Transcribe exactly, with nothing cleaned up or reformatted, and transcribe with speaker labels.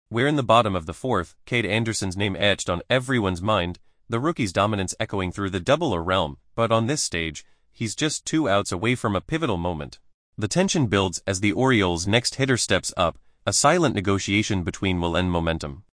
Speaker 1: We're in the bottom of the fourth, Cade Anderson's name etched on everyone's mind, the rookie's dominance echoing through the doubler realm, but on this stage, he's just two outs away from a pivotal moment. The tension builds as the Orioles' next hitter steps up, a silent negotiation between will and momentum.